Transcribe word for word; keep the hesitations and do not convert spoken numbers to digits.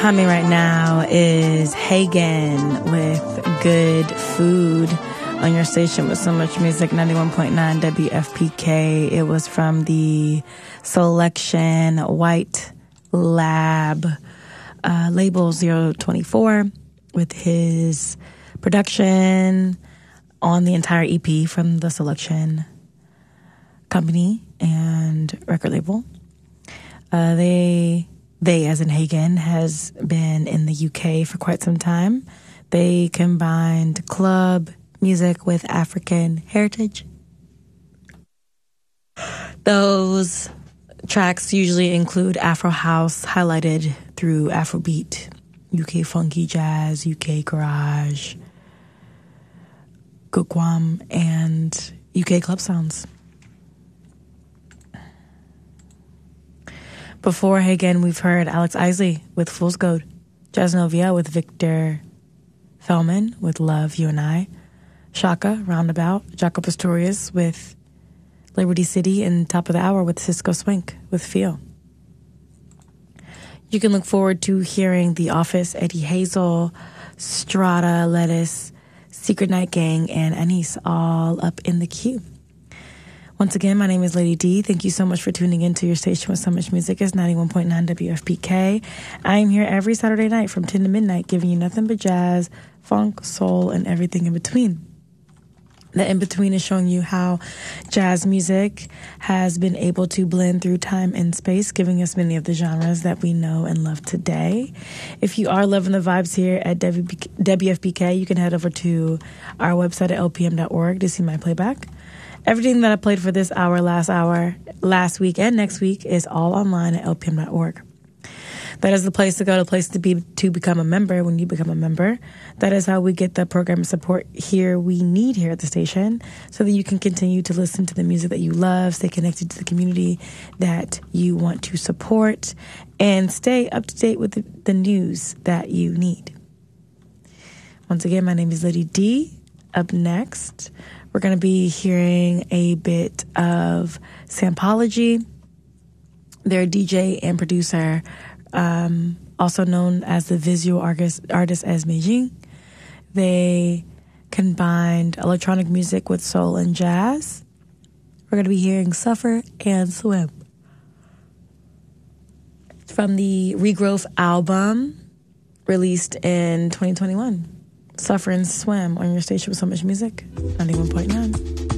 humming right now is Hagen with Good Food on your station with so much music, ninety-one point nine W F P K. It was from the Selection White Lab uh, label zero twenty-four with his production on the entire E P from the Selection company and record label. Uh, they... They, as in Hagen, has been in the U K for quite some time. They combined club music with African heritage. Those tracks usually include Afro house, highlighted through Afrobeat, U K funky jazz, U K garage, Gukwam, and U K club sounds. Before Hagen, we've heard Alex Isley with Fool's Gold, Jazz Novia with Victor Fellman with Love, You and I, Shaka, Roundabout, Jaco Pastorius with Liberty City, and Top of the Hour with Cisco Swink with Feel. You can look forward to hearing The Office, Eddie Hazel, Strata, Lettuce, Secret Night Gang, and Anise all up in the queue. Once again, my name is Lady D. Thank you so much for tuning in to your station with so much music. It's ninety-one point nine W F P K. I am here every Saturday night from ten to midnight, giving you nothing but jazz, funk, soul, and everything in between. The in-between is showing you how jazz music has been able to blend through time and space, giving us many of the genres that we know and love today. If you are loving the vibes here at W F P K, you can head over to our website at L P M dot org to see my playback. Everything that I played for this hour, last hour, last week, and next week is all online at L P M dot org. That is the place to go, the place to be to become a member when you become a member. That is how we get the program support here we need here at the station so that you can continue to listen to the music that you love, stay connected to the community that you want to support, and stay up to date with the, the news that you need. Once again, my name is Lady D. Up next, we're going to be hearing a bit of Sampology. They're a D J and producer, um, also known as the visual artist, artist as Meijing. They combined electronic music with soul and jazz. We're going to be hearing Suffer and Swim. From the Regrowth album released in twenty twenty-one. Suffer and Swim on your station with so much music, ninety-one point nine.